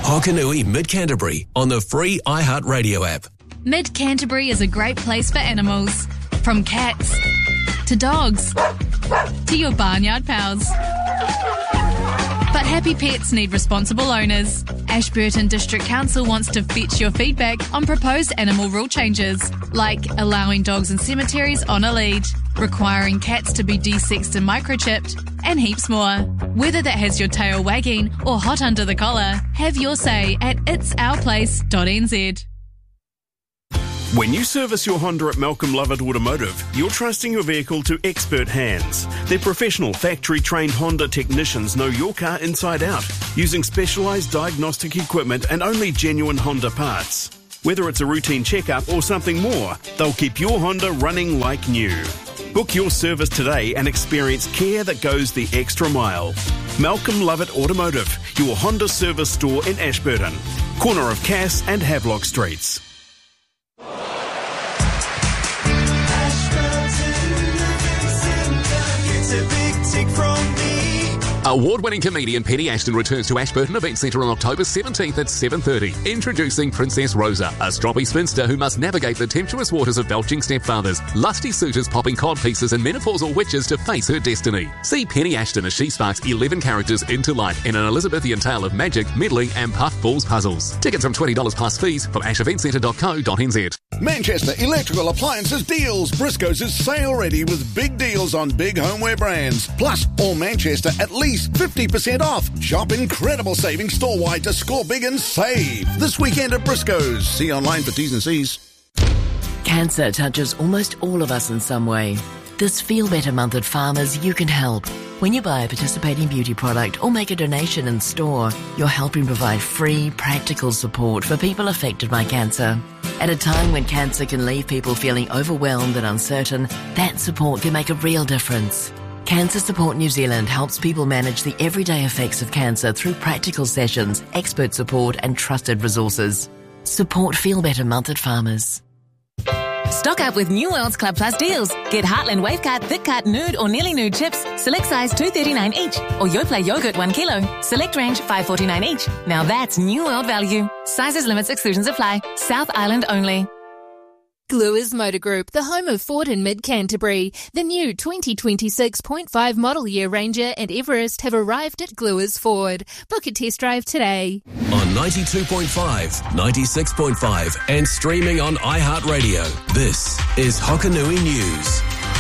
Hokanui Mid-Canterbury on the free iHeartRadio app. Mid-Canterbury is a great place for animals. From cats to dogs to your barnyard pals. But happy pets need responsible owners. Ashburton District Council wants to fetch your feedback on proposed animal rule changes, like allowing dogs in cemeteries on a lead, requiring cats to be desexed and microchipped, and heaps more. Whether that has your tail wagging or hot under the collar, have your say at itsourplace.nz. When you service your Honda at Malcolm Lovett Automotive, you're trusting your vehicle to expert hands. Their professional, factory-trained Honda technicians know your car inside out, using specialised diagnostic equipment and only genuine Honda parts. Whether it's a routine checkup or something more, they'll keep your Honda running like new. Book your service today and experience care that goes the extra mile. Malcolm Lovett Automotive, your Honda service store in Ashburton, corner of Cass and Havelock Streets. Award-winning comedian Penny Ashton returns to Ashburton Event Centre on October 17th at 7:30. Introducing Princess Rosa, a stroppy spinster who must navigate the tempestuous waters of belching stepfathers, lusty suitors popping cod pieces and menopausal witches to face her destiny. See Penny Ashton as she sparks 11 characters into life in an Elizabethan tale of magic, meddling and puffballs puzzles. Tickets from $20 plus fees from asheventcentre.co.nz. Manchester Electrical Appliances deals. Briscoe's is sale ready with big deals on big homeware brands. Plus, all Manchester at least 50% off. Shop incredible savings store-wide to score big and save. This weekend at Briscoe's. See online for T's and C's. Cancer touches almost all of us in some way. This Feel Better Month at Farmers, you can help. When you buy a participating beauty product or make a donation in store, you're helping provide free, practical support for people affected by cancer. At a time when cancer can leave people feeling overwhelmed and uncertain, that support can make a real difference. Cancer Support New Zealand helps people manage the everyday effects of cancer through practical sessions, expert support and trusted resources. Support Feel Better Month at Farmers. Stock up with New World's Club Plus deals. Get Heartland Wave Cut, Thick Cut, Nude or Nearly Nude chips, select size $2.39 each. Or Yoplait yogurt 1 kilo, select range $5.49 each. Now that's New World value. Sizes, limits, exclusions apply. South Island only. Gluers Motor Group, the home of Ford in Mid-Canterbury. The new 2026.5 model year Ranger and Everest have arrived at Gluers Ford. Book a test drive today. On 92.5, 96.5 and streaming on iHeartRadio. This is Hokanui News.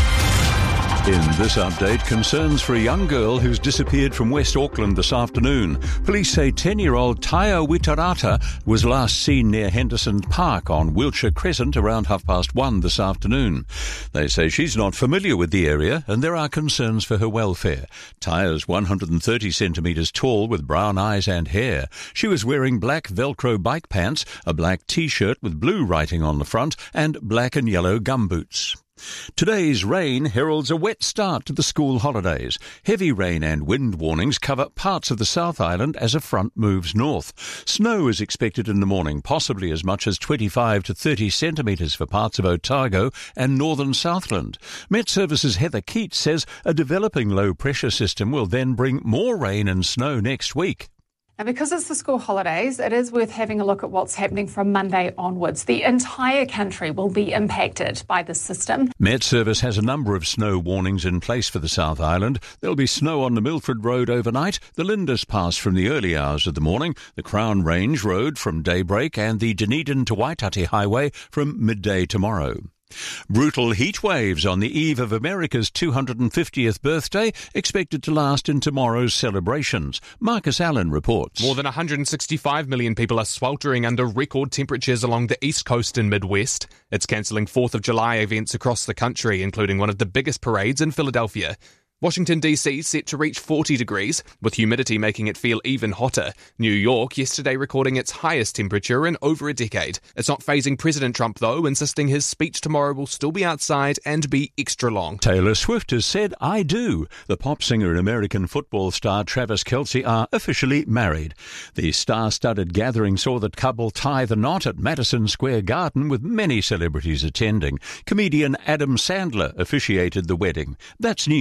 In this update, concerns for a young girl who's disappeared from West Auckland this afternoon. Police say 10-year-old Taia Witarata was last seen near Henderson Park on Wiltshire Crescent around 1:30 this afternoon. They say she's not familiar with the area and there are concerns for her welfare. Taia's 130 centimetres tall with brown eyes and hair. She was wearing black Velcro bike pants, a black T-shirt with blue writing on the front and black and yellow gumboots. Today's rain heralds a wet start to the school holidays. Heavy rain and wind warnings cover parts of the South Island as a front moves north. Snow is expected in the morning, possibly as much as 25 to 30 centimetres for parts of Otago and northern Southland. Met Services' Heather Keats says a developing low-pressure system will then bring more rain and snow next week. And because it's the school holidays, it is worth having a look at what's happening from Monday onwards. The entire country will be impacted by this system. Met Service has a number of snow warnings in place for the South Island. There'll be snow on the Milford Road overnight, the Lindis Pass from the early hours of the morning, the Crown Range Road from daybreak, and the Dunedin to Waitati Highway from midday tomorrow. Brutal heat waves on the eve of America's 250th birthday expected to last in tomorrow's celebrations. Marcus Allen reports. More than 165 million people are sweltering under record temperatures along the East Coast and Midwest. It's cancelling 4th of July events across the country, including one of the biggest parades in Philadelphia. Washington, D.C. set to reach 40 degrees, with humidity making it feel even hotter. New York yesterday recording its highest temperature in over a decade. It's not fazing President Trump, though, insisting his speech tomorrow will still be outside and be extra long. Taylor Swift has said, "I do." The pop singer and American football star Travis Kelce are officially married. The star-studded gathering saw the couple tie the knot at Madison Square Garden with many celebrities attending. Comedian Adam Sandler officiated the wedding. That's news.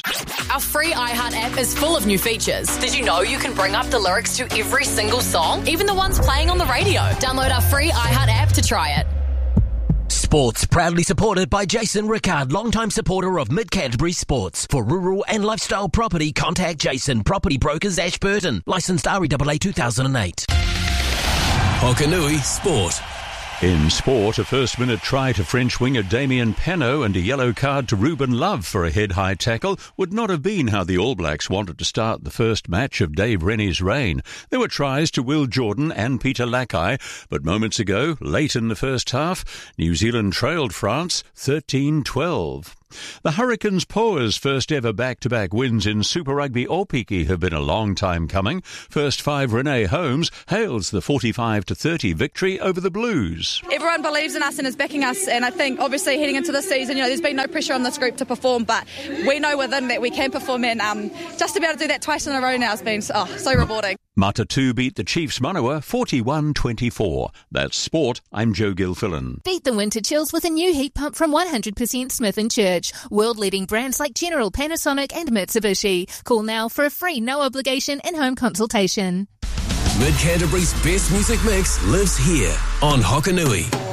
Our free iHeart app is full of new features. Did you know you can bring up the lyrics to every single song, even the ones playing on the radio? Download our free iHeart app to try it. Sports proudly supported by Jason Rickard, longtime supporter of Mid-Canterbury Sports. For rural and lifestyle property, contact Jason, Property Brokers, Ashburton. Licensed REAA 2008. Hokanui Sport. In sport, a first-minute try to French winger Damien Penaud and a yellow card to Ruben Love for a head-high tackle would not have been how the All Blacks wanted to start the first match of Dave Rennie's reign. There were tries to Will Jordan and Peter Lakai, but moments ago, late in the first half, New Zealand trailed France 13-12. The Hurricanes Poa's first ever back-to-back wins in Super Rugby Aupiki have been a long time coming. First five Renee Holmes hails the 45-30 victory over the Blues. Everyone believes in us and is backing us, and I think obviously heading into this season, there's been no pressure on this group to perform, but we know within that we can perform, and just to be able to do that twice in a row now has been so rewarding. Matatu beat the Chiefs Manawa 41-24. That's sport. I'm Joe Gilfillan. Beat the winter chills with a new heat pump from 100% Smith & Church. World-leading brands like General, Panasonic and Mitsubishi. Call now for a free, no-obligation in-home consultation. Mid-Canterbury's best music mix lives here on Hokanui.